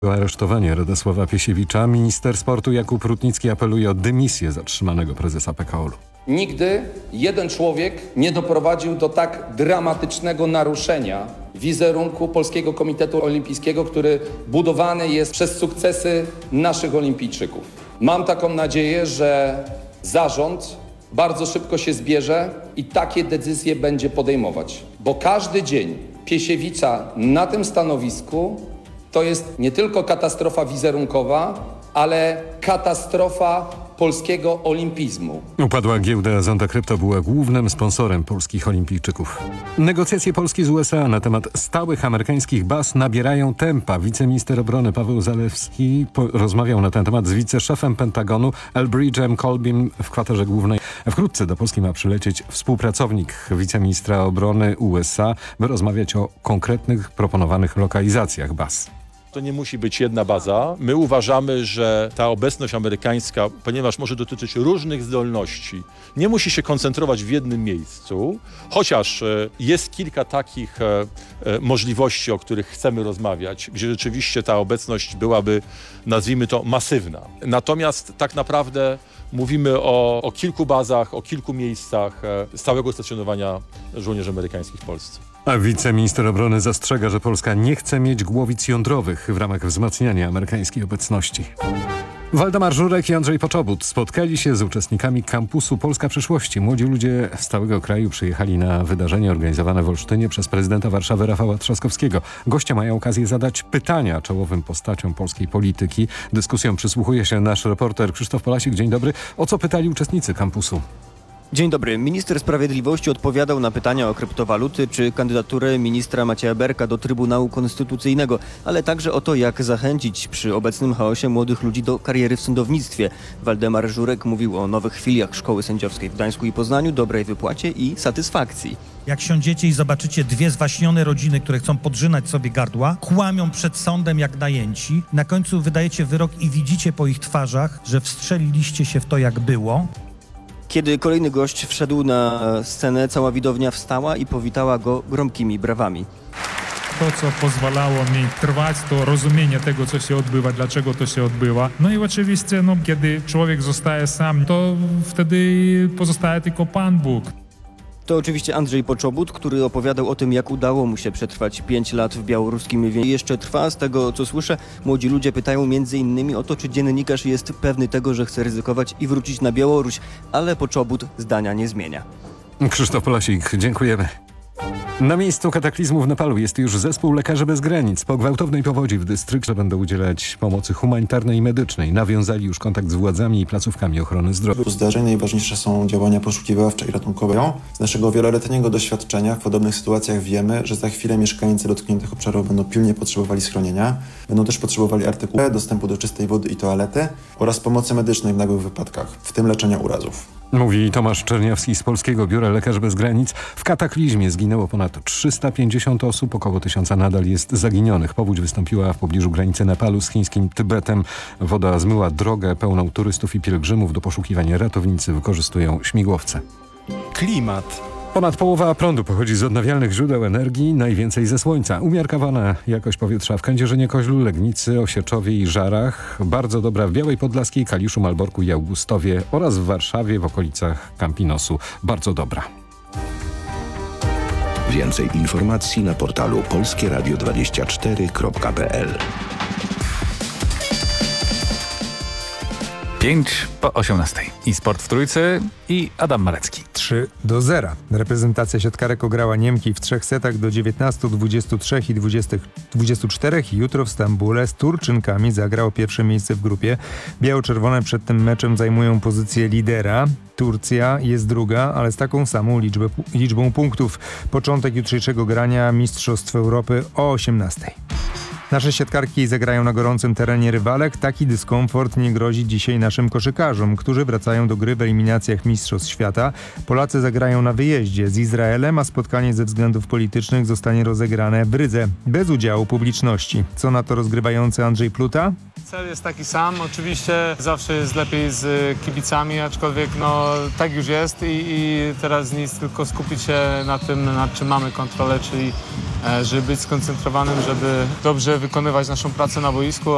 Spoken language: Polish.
O aresztowanie Radosława Piesiewicza minister sportu Jakub Rutnicki apeluje o dymisję zatrzymanego prezesa PKOL-u. Nigdy jeden człowiek nie doprowadził do tak dramatycznego naruszenia wizerunku Polskiego Komitetu Olimpijskiego, który budowany jest przez sukcesy naszych olimpijczyków. Mam taką nadzieję, że zarząd bardzo szybko się zbierze i takie decyzje będzie podejmować, bo każdy dzień Piesiewicza na tym stanowisku to jest nie tylko katastrofa wizerunkowa, ale katastrofa polskiego olimpizmu. Upadła giełda Zonda Krypto była głównym sponsorem polskich olimpijczyków. Negocjacje Polski z USA na temat stałych amerykańskich baz nabierają tempa. Wiceminister obrony Paweł Zalewski rozmawiał na ten temat z wiceszefem Pentagonu Elbridge'em Colbym w kwaterze głównej. Wkrótce do Polski ma przylecieć współpracownik wiceministra obrony USA, by rozmawiać o konkretnych proponowanych lokalizacjach baz. To nie musi być jedna baza. My uważamy, że ta obecność amerykańska, ponieważ może dotyczyć różnych zdolności, nie musi się koncentrować w jednym miejscu, chociaż jest kilka takich możliwości, o których chcemy rozmawiać, gdzie rzeczywiście ta obecność byłaby, nazwijmy to, masywna. Natomiast tak naprawdę mówimy o kilku bazach, o kilku miejscach stałego stacjonowania żołnierzy amerykańskich w Polsce. A wiceminister obrony zastrzega, że Polska nie chce mieć głowic jądrowych w ramach wzmacniania amerykańskiej obecności. Waldemar Żurek i Andrzej Poczobut spotkali się z uczestnikami kampusu Polska Przyszłości. Młodzi ludzie z całego kraju przyjechali na wydarzenie organizowane w Olsztynie przez prezydenta Warszawy Rafała Trzaskowskiego. Goście mają okazję zadać pytania czołowym postaciom polskiej polityki. Dyskusją przysłuchuje się nasz reporter Krzysztof Polasik. Dzień dobry. O co pytali uczestnicy kampusu? Dzień dobry. Minister Sprawiedliwości odpowiadał na pytania o kryptowaluty czy kandydaturę ministra Macieja Berka do Trybunału Konstytucyjnego, ale także o to, jak zachęcić przy obecnym chaosie młodych ludzi do kariery w sądownictwie. Waldemar Żurek mówił o nowych filiach szkoły sędziowskiej w Gdańsku i Poznaniu, dobrej wypłacie i satysfakcji. Jak siądziecie i zobaczycie dwie zwaśnione rodziny, które chcą podrzynać sobie gardła, kłamią przed sądem jak najęci, na końcu wydajecie wyrok i widzicie po ich twarzach, że wstrzeliliście się w to, jak było. Kiedy kolejny gość wszedł na scenę, cała widownia wstała i powitała go gromkimi brawami. To, co pozwalało mi trwać, to rozumienie tego, co się odbywa, dlaczego to się odbywa. No i oczywiście, kiedy człowiek zostaje sam, to wtedy pozostaje tylko Pan Bóg. To oczywiście Andrzej Poczobut, który opowiadał o tym, jak udało mu się przetrwać 5 lat w białoruskim więzieniu. Jeszcze trwa, z tego co słyszę, młodzi ludzie pytają m.in. o to, czy dziennikarz jest pewny tego, że chce ryzykować i wrócić na Białoruś, ale Poczobut zdania nie zmienia. Krzysztof Polasik, dziękujemy. Na miejscu kataklizmu w Nepalu jest już zespół Lekarzy Bez Granic. Po gwałtownej powodzi w dystrykcie będą udzielać pomocy humanitarnej i medycznej. Nawiązali już kontakt z władzami i placówkami ochrony zdrowia. W zdarzeń najważniejsze są działania poszukiwawcze i ratunkowe. Z naszego wieloletniego doświadczenia w podobnych sytuacjach wiemy, że za chwilę mieszkańcy dotkniętych obszarów będą pilnie potrzebowali schronienia. Będą też potrzebowali artykułów, dostępu do czystej wody i toalety oraz pomocy medycznej w nagłych wypadkach, w tym leczenia urazów. Mówi Tomasz Czerniawski z Polskiego Biura Lekarzy Bez Granic. W kataklizmie zginęło ponad 350 osób, około 1000 nadal jest zaginionych. Powódź wystąpiła w pobliżu granicy Nepalu z chińskim Tybetem. Woda zmyła drogę pełną turystów i pielgrzymów. Do poszukiwania ratownicy wykorzystują śmigłowce. Klimat. Ponad połowa prądu pochodzi z odnawialnych źródeł energii, najwięcej ze słońca. Umiarkowana jakość powietrza w Kędzierzynie-Koźlu, Legnicy, Osieczowie i Żarach. Bardzo dobra w Białej Podlaskiej, Kaliszu, Malborku i Augustowie oraz w Warszawie w okolicach Campinosu. Bardzo dobra. Więcej informacji na portalu polskieradio24.pl. 5:18. I sport w trójce i Adam Marecki. 3-0. Reprezentacja siatkarek ograła Niemki w 3 setach do 19, 23 i 24. Jutro w Stambule z Turczynkami zagra o pierwsze miejsce w grupie. Biało-czerwone przed tym meczem zajmują pozycję lidera. Turcja jest druga, ale z taką samą liczbą punktów. Początek jutrzejszego grania Mistrzostw Europy o 18. Nasze siatkarki zagrają na gorącym terenie rywalek. Taki dyskomfort nie grozi dzisiaj naszym koszykarzom, którzy wracają do gry w eliminacjach Mistrzostw Świata. Polacy zagrają na wyjeździe z Izraelem, a spotkanie ze względów politycznych zostanie rozegrane w Rydze, bez udziału publiczności. Co na to rozgrywający Andrzej Pluta? Cel jest taki sam. Oczywiście zawsze jest lepiej z kibicami, aczkolwiek tak już jest i teraz nic, tylko skupić się na tym, nad czym mamy kontrolę, czyli żeby być skoncentrowanym, żeby dobrze wykonywać naszą pracę na boisku.